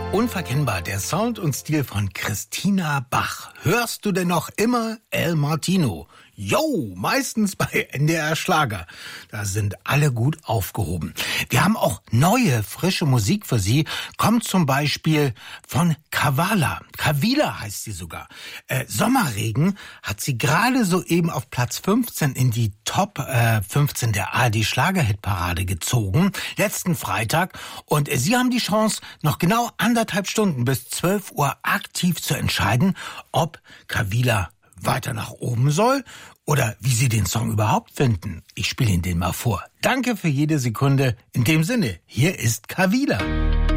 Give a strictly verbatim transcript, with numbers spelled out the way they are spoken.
Unverkennbar, der Sound und Stil von Christina Bach. Hörst du denn noch immer El Martino? Jo, meistens bei N D R Schlager. Da sind alle gut aufgehoben. Wir haben auch neue, frische Musik für Sie. Kommt zum Beispiel von Kavala. Kavila heißt sie sogar. Äh, Sommerregen hat sie gerade soeben auf Platz fünfzehn in die Top äh, fünfzehn der A R D Schlagerhitparade gezogen. Letzten Freitag. Und äh, Sie haben die Chance, noch genau anderthalb Stunden bis zwölf Uhr aktiv zu entscheiden, ob Kavila weiter nach oben soll oder wie Sie den Song überhaupt finden. Ich spiele Ihnen den mal vor. Danke für jede Sekunde. In dem Sinne, hier ist Kavila.